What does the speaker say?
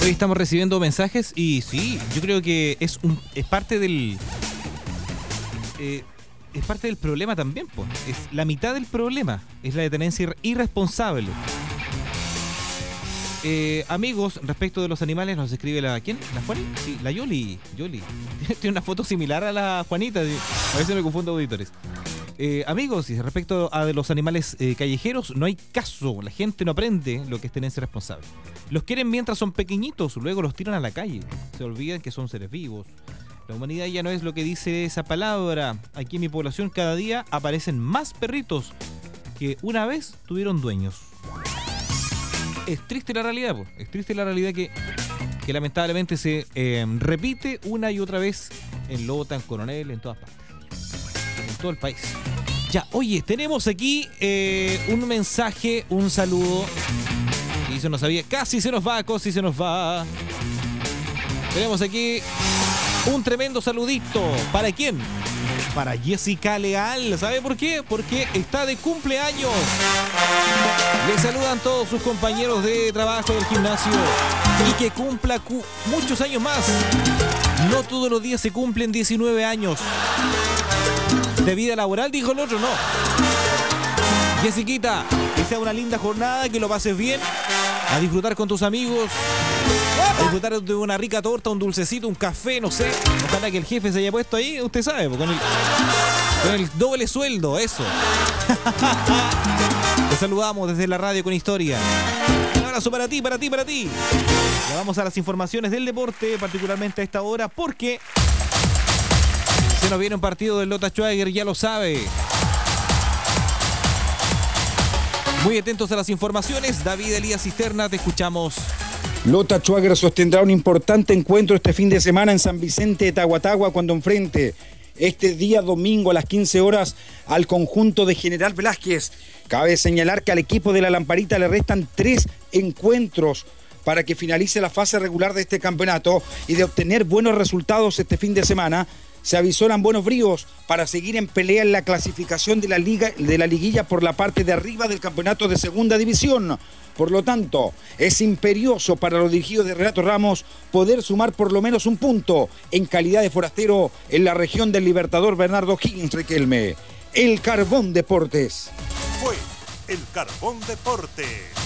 Hoy estamos recibiendo mensajes y sí, yo creo que es parte del es parte del problema también, pues. Es la mitad del problema, es la tenencia irresponsable. Amigos, respecto de los animales, nos escribe ¿quién? ¿La Juani? Sí, la Yoli. Tiene una foto similar a la Juanita. A veces me confundo auditores. Amigos, y respecto a de los animales callejeros, no hay caso. La gente no aprende lo que es tenencia responsable. Los quieren mientras son pequeñitos, luego los tiran a la calle. Se olvidan que son seres vivos. La humanidad ya no es lo que dice esa palabra. Aquí en mi población cada día aparecen más perritos que una vez tuvieron dueños. Es triste la realidad, pues. Es triste la realidad que lamentablemente se repite una y otra vez en Lota, en Coronel, en todas partes. En todo el país. Ya, oye, tenemos aquí un mensaje, un saludo. Y se nos había... Casi se nos va. Tenemos aquí un tremendo saludito. ¿Para quién? Para Jessica Leal. ¿Sabe por qué? Porque está de cumpleaños. Le saludan todos sus compañeros de trabajo del gimnasio. Y que cumpla muchos años más. No todos los días se cumplen 19 años. De vida laboral, dijo el otro, no. Jessiquita, que sea una linda jornada, que lo pases bien. A disfrutar con tus amigos. A disfrutar de una rica torta, un dulcecito, un café, no sé. Ojalá que el jefe se haya puesto ahí, usted sabe, con el doble sueldo, eso. Te saludamos desde la radio con historia. Un abrazo para ti. Ya vamos a las informaciones del deporte, particularmente a esta hora, porque se nos viene un partido del Lota Schwager, ya lo sabe. Muy atentos a las informaciones. David Elías Cisterna, te escuchamos. Lota Schwager sostendrá un importante encuentro este fin de semana en San Vicente de Tahuatahua cuando enfrente este día domingo a las 15 horas al conjunto de General Velázquez. Cabe señalar que al equipo de la Lamparita le restan 3 encuentros para que finalice la fase regular de este campeonato y de obtener buenos resultados este fin de semana. Se avisoran buenos bríos para seguir en pelea en la clasificación de la liguilla por la parte de arriba del campeonato de segunda división. Por lo tanto, es imperioso para los dirigidos de Renato Ramos poder sumar por lo menos un punto en calidad de forastero en la región del Libertador Bernardo Higgins Riquelme. El Carbón Deportes. Fue el Carbón Deportes.